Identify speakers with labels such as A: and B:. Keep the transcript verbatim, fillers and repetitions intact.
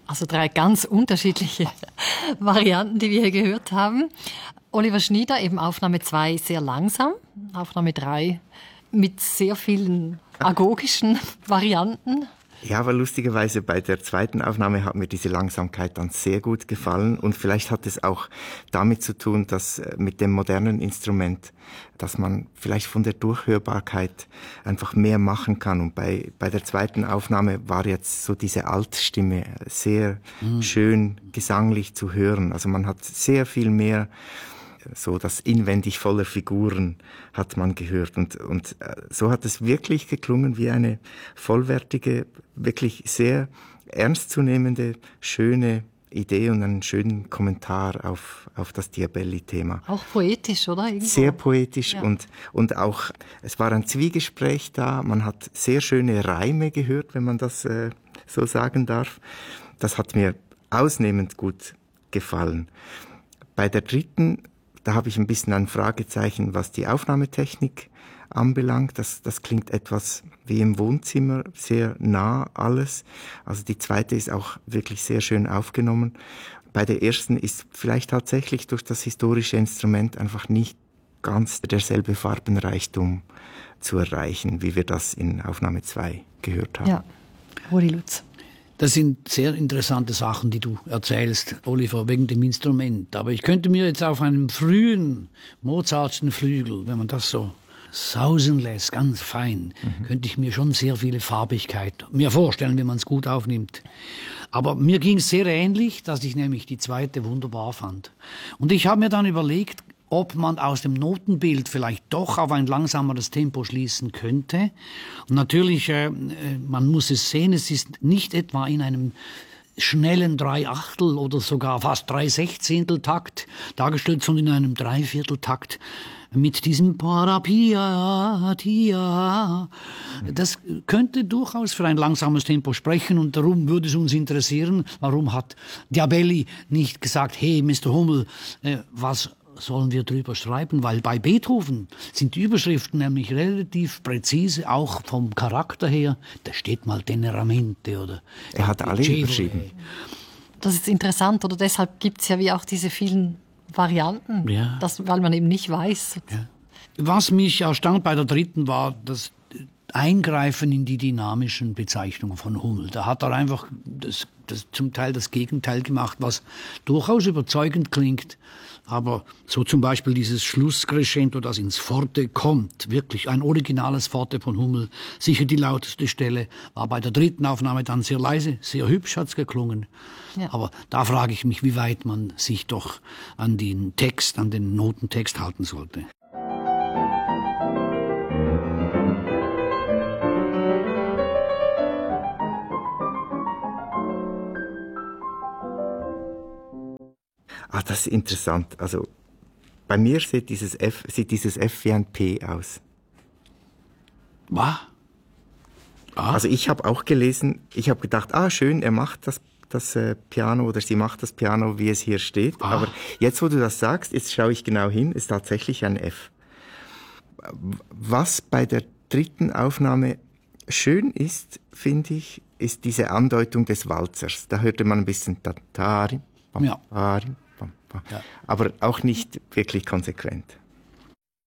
A: Also drei ganz unterschiedliche Varianten, die wir hier gehört haben. Oliver Schnieder, eben Aufnahme zwei sehr langsam, Aufnahme drei mit sehr vielen agogischen Varianten.
B: Ja, aber lustigerweise bei der zweiten Aufnahme hat mir diese Langsamkeit dann sehr gut gefallen und vielleicht hat es auch damit zu tun, dass mit dem modernen Instrument, dass man vielleicht von der Durchhörbarkeit einfach mehr machen kann und bei bei der zweiten Aufnahme war jetzt so diese Altstimme sehr mhm. schön gesanglich zu hören. Also man hat sehr viel mehr so das inwendig voller Figuren hat man gehört und und so hat es wirklich geklungen wie eine vollwertige, wirklich sehr ernstzunehmende, schöne Idee und einen schönen Kommentar auf auf das Diabelli-Thema.
A: Auch poetisch, oder? Irgendwo.
B: Sehr poetisch
A: ja.
B: und und auch es war ein Zwiegespräch da. Man hat sehr schöne Reime gehört, wenn man das äh, so sagen darf. Das hat mir ausnehmend gut gefallen. Bei der dritten Da habe ich ein bisschen ein Fragezeichen, was die Aufnahmetechnik anbelangt. Das, das klingt etwas wie im Wohnzimmer, sehr nah alles. Also die zweite ist auch wirklich sehr schön aufgenommen. Bei der ersten ist vielleicht tatsächlich durch das historische Instrument einfach nicht ganz derselbe Farbenreichtum zu erreichen, wie wir das in Aufnahme zwei gehört haben.
A: Ja, Rudi Lutz.
C: Das sind sehr interessante Sachen, die du erzählst, Oliver, wegen dem Instrument. Aber ich könnte mir jetzt auf einem frühen Mozartschen Flügel, wenn man das so sausen lässt, ganz fein, mhm. könnte ich mir schon sehr viele Farbigkeit mir vorstellen, wenn man es gut aufnimmt. Aber mir ging es sehr ähnlich, dass ich nämlich die zweite wunderbar fand. Und ich habe mir dann überlegt, ob man aus dem Notenbild vielleicht doch auf ein langsameres Tempo schließen könnte. Und natürlich, äh, man muss es sehen, es ist nicht etwa in einem schnellen Dreiachtel oder sogar fast Dreisechzehnteltakt dargestellt, sondern in einem Dreivierteltakt mit diesem Parapia, Tia. Das könnte durchaus für ein langsames Tempo sprechen und darum würde es uns interessieren, warum hat Diabelli nicht gesagt, hey, Mister Hummel, äh, was sollen wir drüber schreiben, weil bei Beethoven sind die Überschriften nämlich relativ präzise, auch vom Charakter her. Da steht mal Teneramente oder...
B: Er hat alle
C: Cevole.
B: Überschrieben.
A: Das ist interessant, oder deshalb gibt es ja wie auch diese vielen Varianten,
C: ja.
A: das, weil man eben nicht weiß.
C: Ja. Was mich erstaunt bei der dritten war, das Eingreifen in die dynamischen Bezeichnungen von Hummel. Da hat er einfach das, das, zum Teil das Gegenteil gemacht, was durchaus überzeugend klingt. Aber so zum Beispiel dieses Schlusscrescendo, das ins Forte kommt, wirklich ein originales Forte von Hummel, sicher die lauteste Stelle, war bei der dritten Aufnahme dann sehr leise, sehr hübsch hat's geklungen. Ja. Aber da frage ich mich, wie weit man sich doch an den Text, an den Notentext halten sollte.
B: Ah, das ist interessant. Also bei mir sieht dieses F, sieht dieses F wie ein P aus.
C: Was? Ah.
B: Also ich habe auch gelesen, ich habe gedacht, ah schön, er macht das, das äh, Piano oder sie macht das Piano, wie es hier steht. Ah. Aber jetzt, wo du das sagst, jetzt schaue ich genau hin, ist tatsächlich ein F. Was bei der dritten Aufnahme schön ist, finde ich, ist diese Andeutung des Walzers. Da hörte man ein bisschen Tatarim,
C: ja.
B: ja. Aber auch nicht wirklich konsequent.